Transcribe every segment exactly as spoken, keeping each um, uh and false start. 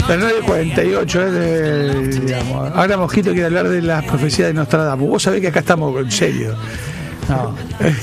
Las nueve cuarenta y ocho, es de, digamos. Ahora Mosquito quiere hablar de las profecías de Nostradamus. Vos sabés que acá estamos en serio. No.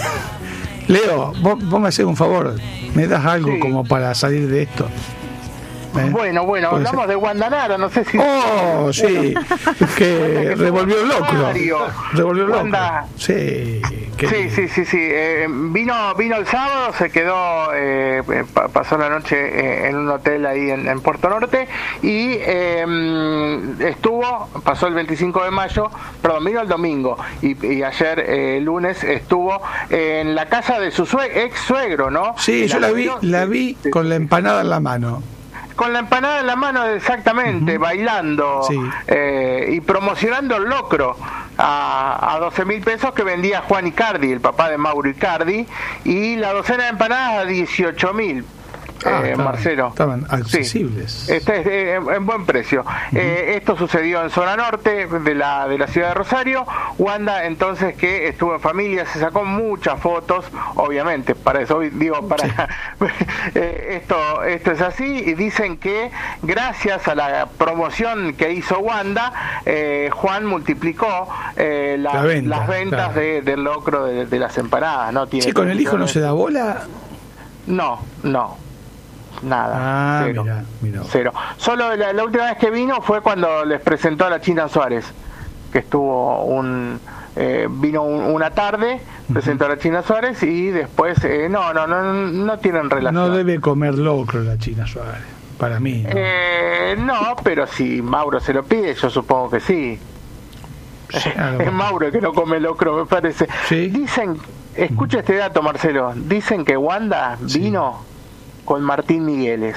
Leo, vos, vos me haces un favor. ¿Me das algo sí. como para salir de esto? ¿Eh? Bueno, bueno, hablamos ser? de Wanda Nara, no sé si... ¡Oh, sí! que revolvió el locro. Revolvió el locro. Sí, sí, sí, sí, sí. Eh, vino, vino el sábado, se quedó, eh, pasó la noche eh, en un hotel ahí en, en Puerto Norte y eh, estuvo, pasó el veinticinco de mayo, perdón, vino el domingo y, y ayer, eh, lunes, estuvo en la casa de su sue ex suegro, ¿no? Sí, yo la vi, la vi con la empanada en la mano. Con la empanada en la mano, exactamente, uh-huh. bailando sí. eh, y promocionando el locro a, a doce mil pesos que vendía Juan Icardi, el papá de Mauro Icardi, y la docena de empanadas a dieciocho mil. Ah, eh, estaban, Marcelo. Estaban accesibles. Sí, este es eh, en buen precio. Uh-huh. Eh, esto sucedió en zona norte de la de la ciudad de Rosario. Wanda, entonces, que estuvo en familia, se sacó muchas fotos, obviamente, para eso digo, para sí. eh, esto esto es así, y dicen que gracias a la promoción que hizo Wanda, eh, Juan multiplicó eh, la, la venta, las ventas claro. de, del locro de, de las empanadas. ¿No? Tiene sí, con el hijo no se da bola. No, no. Nada, ah, cero, mirá, mirá. cero. Solo la, la última vez que vino fue cuando les presentó a la China Suárez, que estuvo un eh, vino un, una tarde, uh-huh. presentó a la China Suárez y después eh, no, no, no, no tienen relación. No debe comer locro la China Suárez, para mí. ¿No? Eh, no, pero si Mauro se lo pide, yo supongo que sí. sí es Mauro el que no come locro, me parece. ¿Sí? Dicen, escucha uh-huh. este dato, Marcelo. Dicen que Wanda sí. vino con Martín Migueles.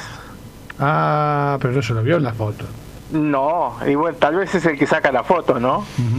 Ah, pero no se lo vio en la foto. No, y bueno, tal vez es el que saca la foto, ¿no? Uh-huh.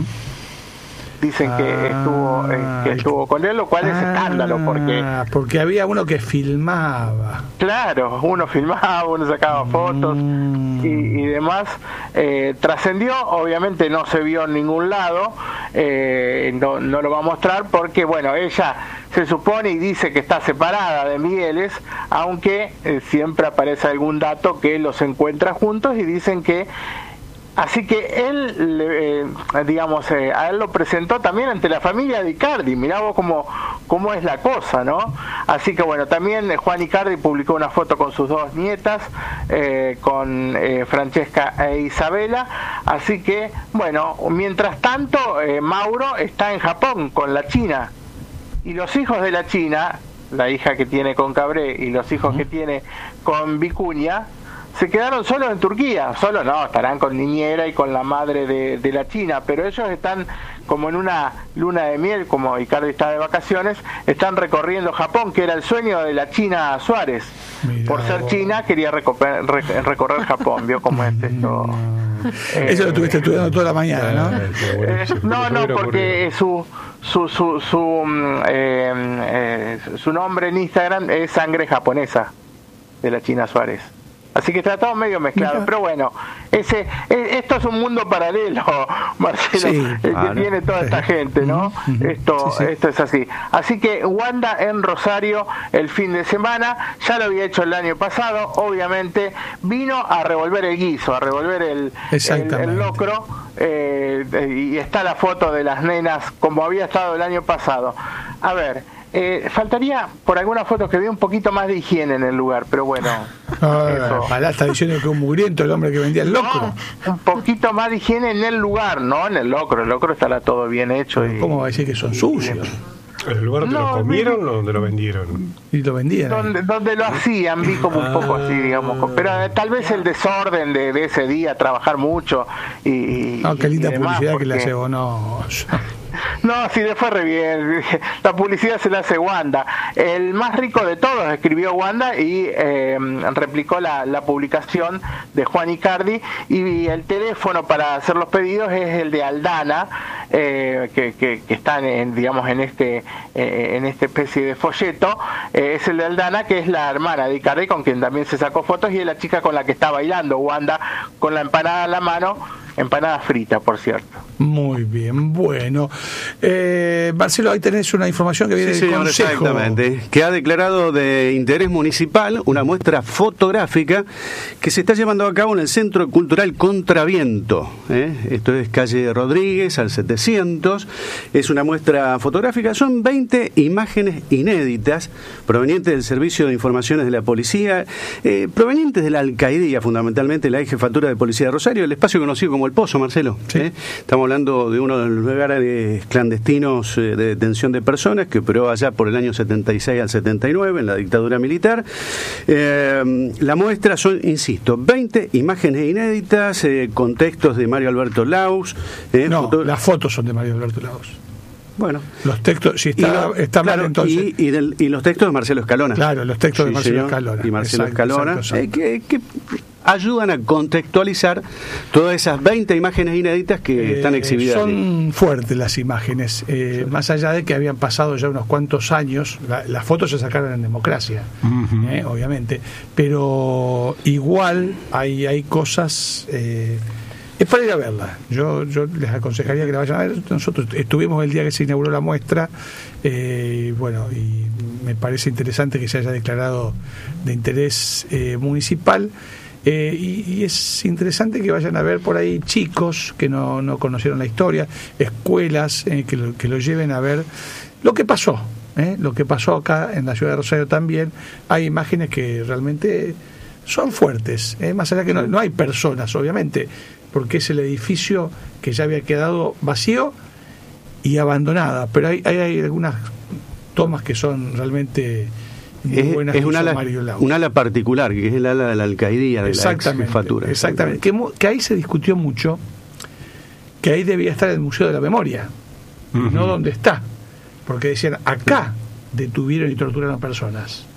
Dicen ah, que estuvo eh, que estuvo con él, lo cual ah, es escándalo, porque porque había uno que filmaba. Claro, uno filmaba, uno sacaba mm. fotos y, y demás. Eh, trascendió, obviamente no se vio en ningún lado, eh, no, no lo va a mostrar porque, bueno, ella se supone y dice que está separada de Migueles, aunque eh, siempre aparece algún dato que los encuentra juntos y dicen que así que él, eh, digamos, eh, a él lo presentó también ante la familia de Icardi. Mirá vos cómo, cómo es la cosa, ¿no? Así que bueno, también eh, Juan Icardi publicó una foto con sus dos nietas, eh, con eh, Francesca e Isabela. Así que, bueno, mientras tanto, eh, Mauro está en Japón con la China. Y los hijos de la China, la hija que tiene con Cabré y los hijos uh-huh. que tiene con Vicuña, se quedaron solos en Turquía. Solo no, estarán con niñera y con la madre de, de la China, pero ellos están como en una luna de miel, como Icardi está de vacaciones, están recorriendo Japón, que era el sueño de la China Suárez. Mirá Por ser vos. China quería recorrer, recorrer Japón, vio cómo es esto. Eh, Eso lo estuviste estudiando toda la mañana, ¿no? Eh, no, no, porque su su su su, eh, eh, su nombre en Instagram es Sangre Japonesa de la China Suárez. Así que está todo medio mezclado, Mira. pero bueno, ese esto es un mundo paralelo, Marcelo, sí, el que vale. tiene toda esta gente, ¿no? Uh-huh. Esto sí, sí. esto es así. Así que Wanda en Rosario el fin de semana, ya lo había hecho el año pasado, obviamente vino a revolver el guiso, a revolver el, el, el locro, eh, y está la foto de las nenas como había estado el año pasado. A ver, Eh, faltaría por algunas fotos que vi un poquito más de higiene en el lugar, pero bueno. Ojalá está diciendo que es un mugriento el hombre que vendía el locro. No, un poquito más de higiene en el lugar, no en el locro. El locro estará todo bien hecho. Y, ¿Cómo va a decir que son sucios? ¿El lugar donde no, lo comieron vi, o donde lo vendieron? Y lo vendían. Donde, donde lo hacían, vi como un poco así, digamos. Pero eh, tal vez el desorden de, de ese día, trabajar mucho y. No, qué linda publicidad porque... que le hace Bonos. No, sí, le fue re bien. La publicidad se la hace Wanda. El más rico de todos, escribió Wanda y eh, replicó la, la publicación de Juan Icardi. Y el teléfono para hacer los pedidos es el de Aldana, eh, que, que, que está en, digamos, en este eh, en esta especie de folleto. Eh, es el de Aldana, que es la hermana de Icardi, con quien también se sacó fotos, y es la chica con la que está bailando Wanda con la empanada en la mano, empanada frita, por cierto. Muy bien, bueno. Eh, Marcelo, ahí tenés una información que viene sí, del señor, Consejo. Exactamente, que ha declarado de interés municipal una muestra fotográfica que se está llevando a cabo en el Centro Cultural Contraviento. ¿eh? Esto es calle Rodríguez, al setecientos. Es una muestra fotográfica, son veinte imágenes inéditas provenientes del Servicio de Informaciones de la Policía, eh, provenientes de la Alcaidía, fundamentalmente la Jefatura de Policía de Rosario, el espacio conocido como El Pozo, Marcelo. Sí. ¿eh? Estamos hablando de uno de los lugares clandestinos de detención de personas que operó allá por el año setenta y seis al setenta y nueve en la dictadura militar. Eh, la muestra son, insisto, veinte imágenes inéditas, eh, con textos de Mario Alberto Laus. Eh, No, foto... las fotos son de Mario Alberto Laus. Bueno, los textos, si está, lo, está claro, mal entonces. Y, y, del, y los textos de Marcelo Escalona. Claro, los textos sí, de Marcelo señor, Escalona. Y Marcelo exacto, Escalona, exacto, exacto. Eh, que, que ayudan a contextualizar todas esas veinte imágenes inéditas que eh, están exhibidas. Son fuertes las imágenes, eh, sí. Más allá de que habían pasado ya unos cuantos años, la, las fotos se sacaron en democracia, uh-huh. eh, obviamente, pero igual hay, hay cosas... Eh, es para ir a verla. Yo, yo les aconsejaría que la vayan a ver. Nosotros estuvimos el día que se inauguró la muestra, eh, bueno, y me parece interesante que se haya declarado de interés eh, municipal. Eh, y, y es interesante que vayan a ver por ahí chicos que no, no conocieron la historia, escuelas eh, que, lo, que lo lleven a ver lo que pasó, eh, lo que pasó acá en la ciudad de Rosario también. Hay imágenes que realmente son fuertes, eh, más allá que no, no hay personas, obviamente, porque es el edificio que ya había quedado vacío y abandonada, pero hay, hay, hay algunas tomas que son realmente muy es, buenas. Es un ala, un ala particular, que es el ala de la Alcaidía, de la ex jefatura. Exactamente, que, que ahí se discutió mucho, que ahí debía estar el Museo de la Memoria, uh-huh. no donde está, porque decían, acá detuvieron y torturaron personas,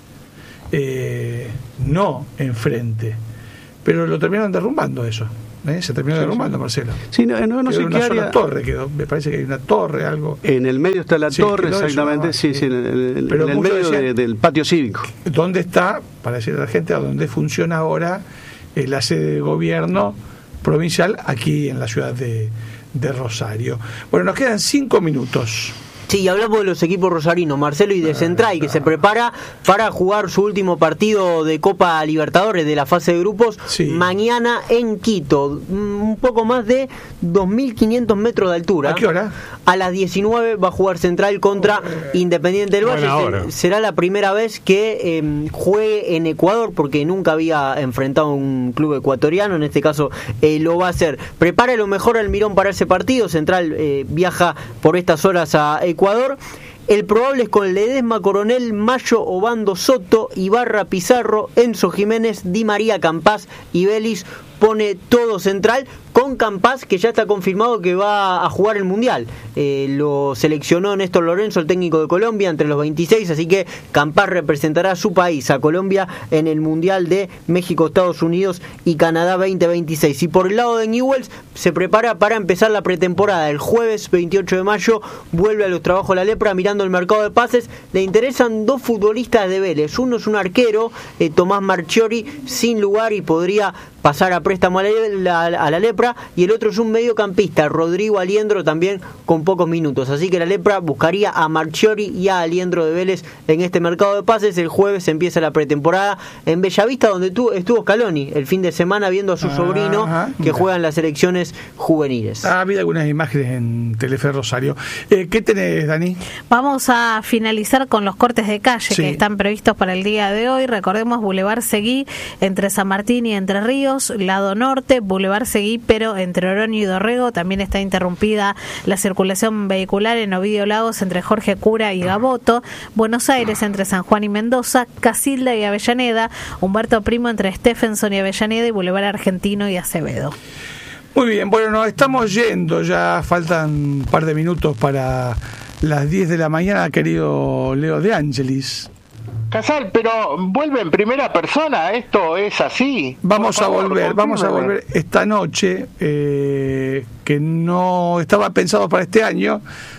eh, no enfrente, pero lo terminaron derrumbando eso. ¿Eh? Se terminó sí, derrumbando, sí. Marcelo. Sí, no, no, no sé una qué sola área. torre quedó, me parece que hay una torre, algo. En el medio está la sí, torre, exactamente, sí, sí, en el, Pero en el medio decían, de, del patio cívico. ¿Dónde está, para decirle a la gente, a dónde funciona ahora eh, la sede de gobierno provincial aquí en la ciudad de, de Rosario? Bueno, nos quedan cinco minutos. Sí, hablamos de los equipos rosarinos, Marcelo, y de Central, que se prepara para jugar su último partido de Copa Libertadores de la fase de grupos sí. mañana en Quito, un poco más de dos mil quinientos metros de altura. ¿A qué hora? A las diecinueve va a jugar Central contra oh, Independiente del Valle. Será la primera vez que eh, juegue en Ecuador, porque nunca había enfrentado a un club ecuatoriano, en este caso eh, lo va a hacer. Prepara lo mejor Almirón para ese partido. Central eh, viaja por estas horas a Ecuador. Ecuador. El probable es con Ledesma, Coronel, Mayo, Obando, Soto, Ibarra, Pizarro, Enzo Jiménez, Di María, Campás y Vélez. Pone todo Central con Campás, que ya está confirmado que va a jugar el Mundial. Eh, lo seleccionó Néstor Lorenzo, el técnico de Colombia, entre los veintiséis, así que Campás representará a su país, a Colombia, en el Mundial de México, Estados Unidos y Canadá veinte veintiséis. Y por el lado de Newell's, se prepara para empezar la pretemporada. El jueves veintiocho de mayo vuelve a los trabajos de la Lepra, mirando el mercado de pases. Le interesan dos futbolistas de Vélez. Uno es un arquero, eh, Tomás Marchiori, sin lugar y podría pasar a préstamo a la, a la Lepra, y el otro es un mediocampista, Rodrigo Aliendro, también con pocos minutos. Así que la Lepra buscaría a Marchiori y a Aliendro de Vélez en este mercado de pases. El jueves empieza la pretemporada en Bellavista, donde tu, estuvo Scaloni el fin de semana viendo a su sobrino Ajá, que juega en las selecciones juveniles. Ha habido algunas imágenes en Telefe Rosario. Eh, ¿Qué tenés, Dani? Vamos a finalizar con los cortes de calle sí. que están previstos para el día de hoy. Recordemos Boulevard Seguí entre San Martín y Entre Ríos, lado norte, Boulevard Seguí, pero entre Oroño y Dorrego. También está interrumpida la circulación vehicular en Ovidio Lagos entre Jorge Cura y Gaboto, Buenos Aires entre San Juan y Mendoza, Casilda y Avellaneda, Humberto Primo entre Stephenson y Avellaneda y Boulevard Argentino y Acevedo. Muy bien, bueno, nos estamos yendo, ya faltan un par de minutos para las diez de la mañana, querido Leo De Angelis. Casal, pero vuelve en primera persona, esto es así. Vamos favor, a volver, vamos a volver esta noche, eh, que no estaba pensado para este año,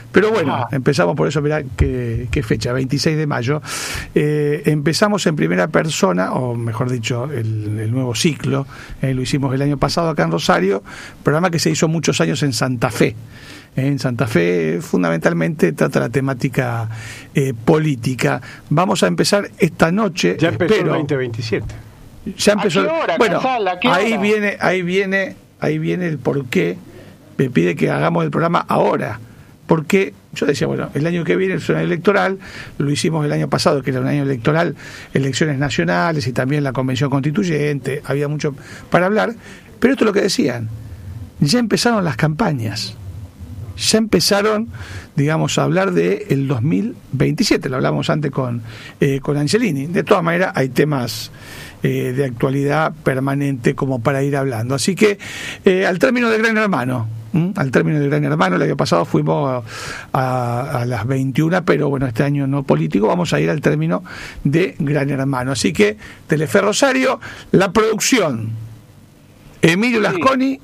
Pero bueno, ah. empezamos por eso, mirá qué, qué fecha, veintiséis de mayo. Eh, empezamos en primera persona, o mejor dicho, el, el nuevo ciclo, eh, lo hicimos el año pasado acá en Rosario, programa que se hizo muchos años en Santa Fe. En Santa Fe fundamentalmente trata la temática eh, política. Vamos a empezar esta noche. Ya empezó espero, el veinte veintisiete. Ya empezó. ¿A qué hora, bueno, Casal, ¿a qué ahí hora? viene, ahí viene, ahí viene el por qué me pide que hagamos el programa ahora. Porque yo decía, bueno, el año que viene es un año electoral, lo hicimos el año pasado, que era un año electoral, elecciones nacionales y también la convención constituyente, había mucho para hablar, pero esto es lo que decían, ya empezaron las campañas. Ya empezaron, digamos, a hablar de el dos mil veintisiete, lo hablamos antes con, eh, con Angelini. De todas maneras, hay temas eh, de actualidad permanente como para ir hablando. Así que, eh, al término de Gran Hermano, ¿m? al término de Gran Hermano, el año pasado fuimos a, a, a las veintiuna, pero bueno, este año no político, vamos a ir al término de Gran Hermano. Así que, Telefe Rosario, la producción, Emilio Lasconi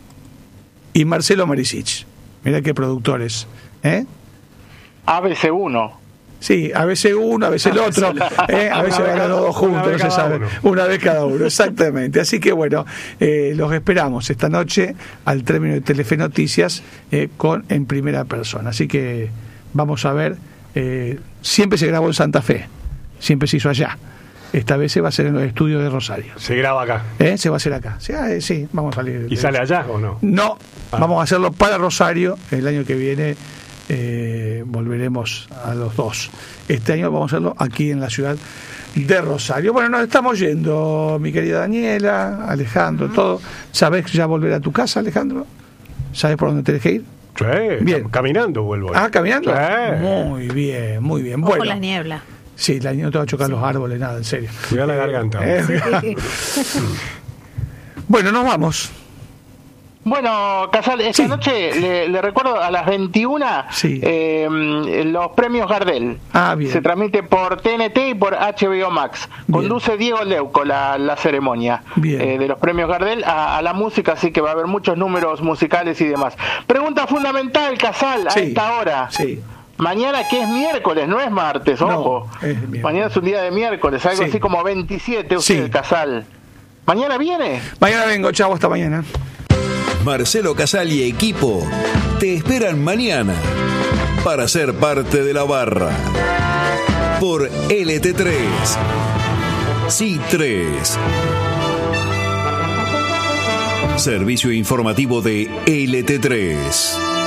y Marcelo Marisich. Mirá qué productores, ¿eh? A B C uno. Sí, a veces uno, a veces el otro, ¿eh? A veces van los dos juntos, no se sabe. Una vez cada uno, exactamente. Así que bueno, eh, los esperamos esta noche al término de Telefe Noticias eh, con en primera persona. Así que vamos a ver, eh, siempre se grabó en Santa Fe, siempre se hizo allá. Esta vez se va a hacer en los estudios de Rosario. ¿Se graba acá? ¿Eh? Se va a hacer acá. Sí, eh, sí, vamos a salir. ¿Y sale allá o no? No, ah. vamos a hacerlo para Rosario. El año que viene eh, volveremos a los dos. Este año vamos a hacerlo aquí en la ciudad de Rosario. Bueno, nos estamos yendo, mi querida Daniela, Alejandro, todo. ¿Sabés ya volver a tu casa, Alejandro? ¿Sabés por dónde tenés que ir? Sí, bien. Caminando vuelvo. Ah, caminando. Sí. Muy bien, muy bien. Ojo bueno. la niebla. Sí, la niña no te va a chocar sí. los árboles, nada, en serio. Cuidado la garganta. Eh, sí. Bueno, nos vamos. Bueno, Casal, esta sí. noche le, le recuerdo a las veintiuna sí. eh, los premios Gardel. Ah, bien. Se transmite por T N T y por H B O Max. Conduce bien. Diego Leuco la, la ceremonia eh, de los premios Gardel a, a la música, así que va a haber muchos números musicales y demás. Pregunta fundamental, Casal, sí. a esta hora. Sí. Mañana, que es miércoles, no es martes, ojo. No, es mañana es un día de miércoles, algo sí. así como veintisiete, usted, sí. Casal. ¿Mañana viene? Mañana vengo, chavo, hasta mañana. Marcelo Casal y equipo te esperan mañana para ser parte de la barra por L T tres. Sí tres. Servicio informativo de L T tres.